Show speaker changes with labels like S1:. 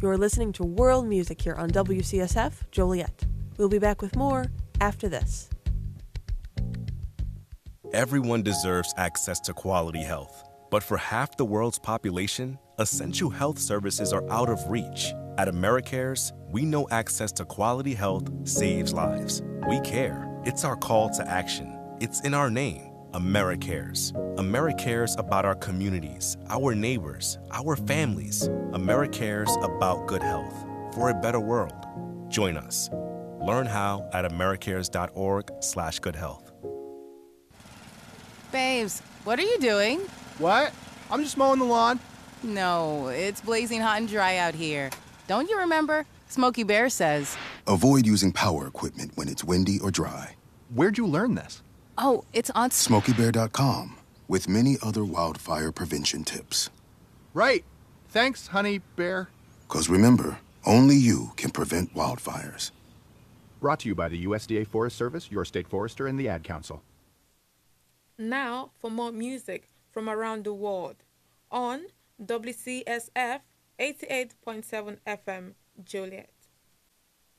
S1: You're listening to World Music here on WCSF Joliet. We'll be back with more after this.
S2: Everyone deserves access to quality health. But for half the world's population, essential health services are out of reach. At AmeriCares, we know access to quality health saves lives. We care. It's our call to action. It's in our name, AmeriCares. AmeriCares about our communities, our neighbors, our families. AmeriCares about good health for a better world. Join us. Learn how at americares.org/goodhealth.
S3: Babes, what are you doing?
S4: What? I'm just mowing the lawn.
S3: No, it's blazing hot and dry out here. Don't you remember? Smokey Bear says.
S5: Avoid using power equipment when it's windy or dry.
S4: Where'd you learn this?
S3: Oh, it's on
S5: SmokeyBear.com, with many other wildfire prevention tips.
S4: Right. Thanks, honey bear.
S5: 'Cause remember, only you can prevent wildfires.
S4: Brought to you by the USDA Forest Service, your state forester, and the Ad Council.
S6: Now for more music from around the world on WCSF 88.7 FM Joliet.